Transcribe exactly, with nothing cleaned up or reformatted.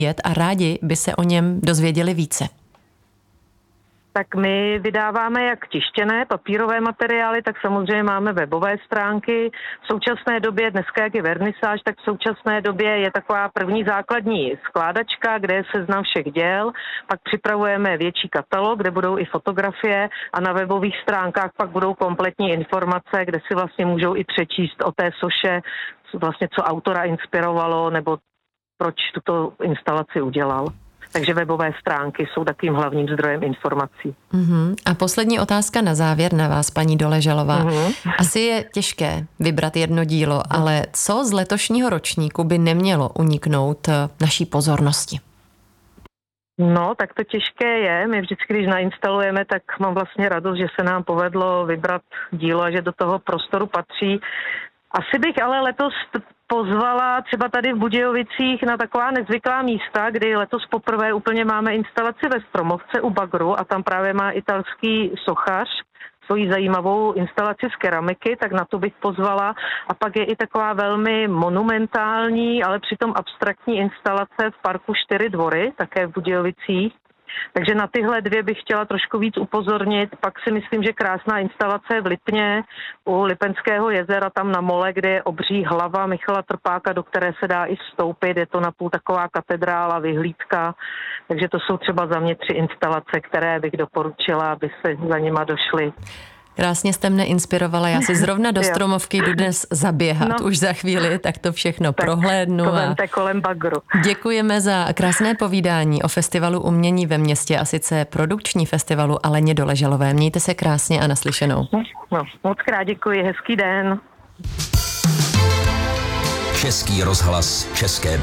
a rádi by se o něm dozvěděli více? Tak my vydáváme jak tištěné papírové materiály, tak samozřejmě máme webové stránky. V současné době, dneska jak je vernisáž, tak v současné době je taková první základní skládačka, kde je seznam všech děl. Pak připravujeme větší katalog, kde budou i fotografie a na webových stránkách pak budou kompletní informace, kde si vlastně můžou i přečíst o té soše, vlastně co autora inspirovalo nebo proč tuto instalaci udělal. Takže webové stránky jsou takovým hlavním zdrojem informací. Uh-huh. A poslední otázka na závěr na vás, paní Doležalová. Uh-huh. Asi je těžké vybrat jedno dílo, uh-huh. ale co z letošního ročníku by nemělo uniknout naší pozornosti? No, tak to těžké je. My vždycky, když nainstalujeme, tak mám vlastně radost, že se nám povedlo vybrat dílo a že do toho prostoru patří. Asi bych ale letos pozvala třeba tady v Budějovicích na taková nezvyklá místa, kdy letos poprvé úplně máme instalaci ve Stromovce u Bagru a tam právě má italský sochař svoji zajímavou instalaci z keramiky, tak na to bych pozvala. A pak je i taková velmi monumentální, ale přitom abstraktní instalace v parku Čtyři dvory, také v Budějovicích. Takže na tyhle dvě bych chtěla trošku víc upozornit. Pak si myslím, že krásná instalace v Lipně u Lipenského jezera, tam na mole, kde je obří hlava Michala Trpáka, do které se dá i vstoupit. Je to napůl taková katedrála, vyhlídka. Takže to jsou třeba za mě tři instalace, které bych doporučila, aby se za nima došly. Krásně jste mne inspirovala, já si zrovna do Stromovky jdu dnes zaběhat no. už za chvíli, tak to všechno tak prohlédnu. To vemte kolem Bagru. Děkujeme za krásné povídání o festivalu umění ve městě, a sice produkční festivalu Aleně Doležalové. Mějte se krásně a naslyšenou. No, moc krát děkuji, hezký den. Český rozhlas, České